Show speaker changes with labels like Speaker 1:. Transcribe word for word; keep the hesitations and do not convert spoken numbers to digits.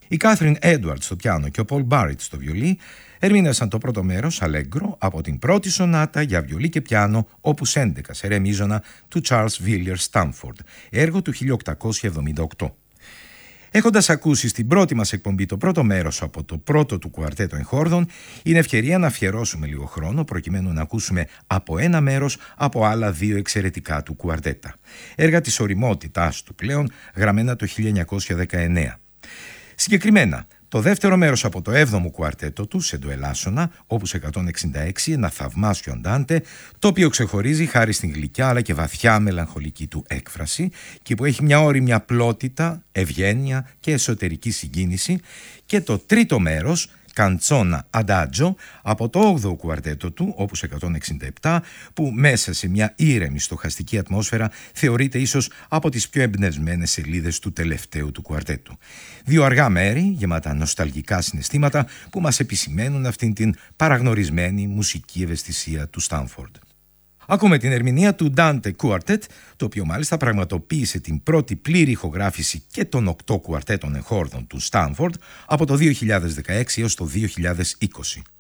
Speaker 1: Η Κάθριν Έντουαρτ στο πιάνο και ο Πολ Μπάριτ στο βιολί ερμήνευσαν το πρώτο μέρος, Αλέγκρο, από την πρώτη σονάτα για βιολί και πιάνο, όπους έντεκα σε ρε μείζωνα του Charles Villiers Stanford, έργο του χίλια οκτακόσια εβδομήντα οκτώ. Έχοντας ακούσει στην πρώτη μας εκπομπή το πρώτο μέρος από το πρώτο του κουαρτέτο εγχόρδων, είναι ευκαιρία να αφιερώσουμε λίγο χρόνο προκειμένου να ακούσουμε από ένα μέρος από άλλα δύο εξαιρετικά του κουαρτέτα. Έργα της ωριμότητάς του πλέον, γραμμένα το χίλια εννιακόσια δεκαεννέα. Συγκεκριμένα, το δεύτερο μέρος από το έβδομο κουαρτέτο του, σε ντοελάσσονα, όπους εκατόν εξήντα έξι, ένα θαυμάσιο αντάντε, το οποίο ξεχωρίζει χάρη στην γλυκιά αλλά και βαθιά μελαγχολική του έκφραση και που έχει μια όριμη απλότητα, ευγένεια και εσωτερική συγκίνηση, και το τρίτο μέρος, Καντσόνα Αντάτζο, από το όγδοο κουαρτέτο του, όπους εκατόν εξήντα επτά, που μέσα σε μια ήρεμη στοχαστική ατμόσφαιρα θεωρείται ίσως από τις πιο εμπνευσμένες σελίδες του τελευταίου του κουαρτέτου. Δύο αργά μέρη, γεμάτα νοσταλγικά συναισθήματα, που μας επισημαίνουν αυτήν την παραγνωρισμένη μουσική ευαισθησία του Στάνφορντ. Ακούμε την ερμηνεία του Dante Quartet, το οποίο μάλιστα πραγματοποίησε την πρώτη πλήρη ηχογράφηση και των οκτώ κουαρτέτων εγχόρδων του Στάνφορντ από το δύο χιλιάδες δεκαέξι έως το δύο χιλιάδες είκοσι.